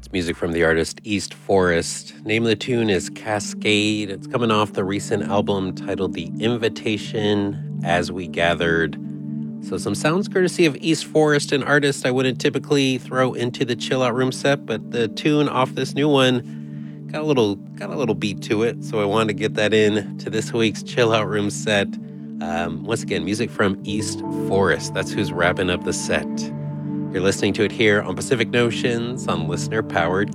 Music from the artist East Forest. Name of the tune is Cascade. It's coming off the recent album titled The Invitation, As We Gathered. So some sounds courtesy of East Forest, an artist I wouldn't typically throw into the chill out room set, but the tune off this new one got a little beat to it, so I wanted to get that in to this week's chill out room set. Once again, music from East Forest. That's who's wrapping up the set. You're listening to it here on Pacific Notions on listener-powered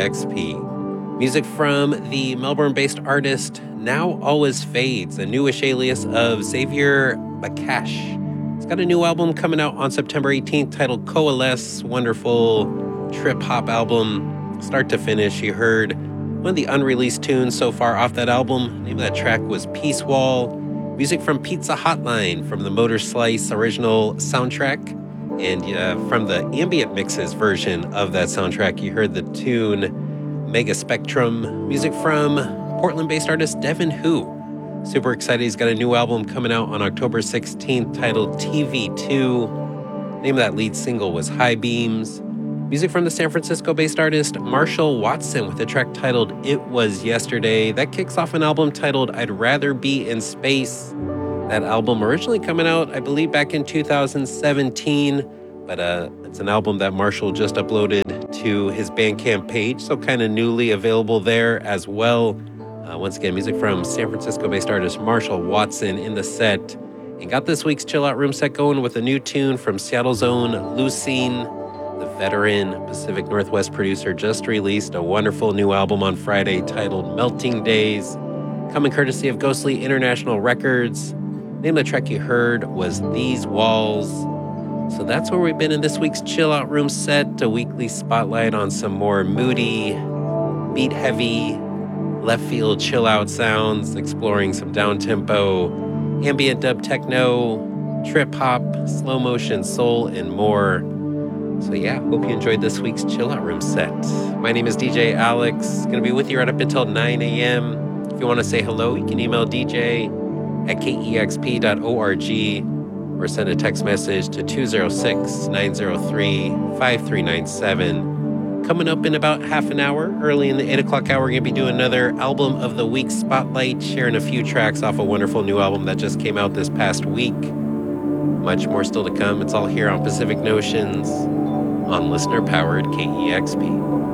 KEXP. Music from the Melbourne-based artist Now Always Fades, a newish alias of Xavier Bakash. He's got a new album coming out on September 18th titled Coalesce. Wonderful trip-hop album, start to finish. You heard one of the unreleased tunes so far off that album. The name of that track was Peace Wall. Music from Pizza Hotline from the Motor Slice original soundtrack. And from the ambient mixes version of that soundtrack, you heard the tune Mega Spectrum. Music from Portland-based artist Devin Hu. Super excited. He's got a new album coming out on October 16th titled TV2. Name of that lead single was High Beams. Music from the San Francisco-based artist Marshall Watson with a track titled It Was Yesterday. That kicks off an album titled I'd Rather Be in Space. That album originally coming out, I believe, back in 2017, but it's an album that Marshall just uploaded to his Bandcamp page, so kind of newly available there as well. Once again, music from San Francisco-based artist Marshall Watson in the set, and got this week's Chill Out Room set going with a new tune from Seattle's own Lucene. The veteran Pacific Northwest producer just released a wonderful new album on Friday titled Melting Days, coming courtesy of Ghostly International Records. Name of the track you heard was These Walls. So that's where we've been in this week's Chill Out Room set, a weekly spotlight on some more moody, beat-heavy, left-field chill-out sounds, exploring some down-tempo, ambient dub techno, trip-hop, slow-motion soul, and more. So yeah, hope you enjoyed this week's Chill Out Room set. My name is DJ Alex. Going to be with you right up until 9 a.m. If you want to say hello, you can email DJ at kexp.org or send a text message to 206-903-5397. Coming up in about half an hour, early in the 8 o'clock hour, we're going to be doing another Album of the Week Spotlight, sharing a few tracks off a wonderful new album that just came out this past week. Much more still to come. It's all here on Pacific Notions on listener-powered KEXP.